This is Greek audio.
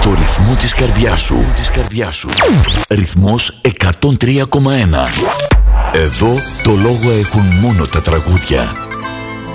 στο ρυθμό της καρδιάς σου. Ρυθμός 103,1. Εδώ το λόγο έχουν μόνο τα τραγούδια.